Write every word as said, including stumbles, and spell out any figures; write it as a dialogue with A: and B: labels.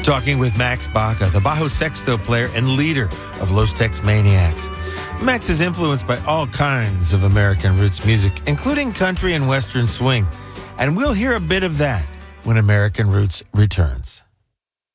A: Talking with Max Baca, the Bajo Sexto player and leader of Los Tex Maniacs. Max is influenced by all kinds of American roots music, including country and western swing. And we'll hear a bit of that when American Roots returns.